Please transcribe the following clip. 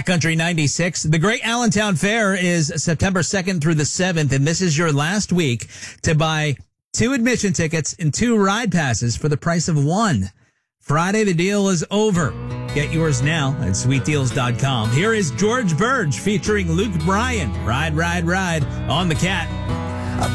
Cat Country 96. The Great Allentown Fair is September 2nd through the 7th, and this is your last week to buy 2 admission tickets and 2 ride passes for the price of 1. Friday, the deal is over. Get yours now at sweetdeals.com. Here is George Burge featuring Luke Bryan. Ride, ride, ride on the Cat.